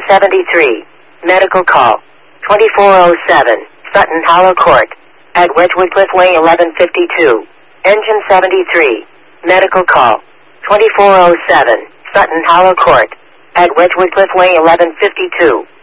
73. Medical call. 2407. Sutton Hollow Court. At Wedgwood Cliff Way 1152. Engine 73. Medical call. 2407. Sutton Hollow Court. At Wedgwood Cliff Way 1152.